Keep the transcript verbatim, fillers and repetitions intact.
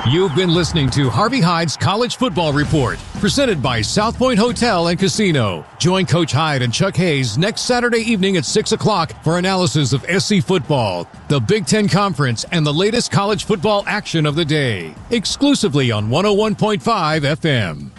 You've been listening to Harvey Hyde's College Football Report, presented by South Point Hotel and Casino. Join Coach Hyde and Chuck Hayes next Saturday evening at six o'clock for analysis of S C football, the Big Ten Conference, and the latest college football action of the day, exclusively on one oh one point five F M.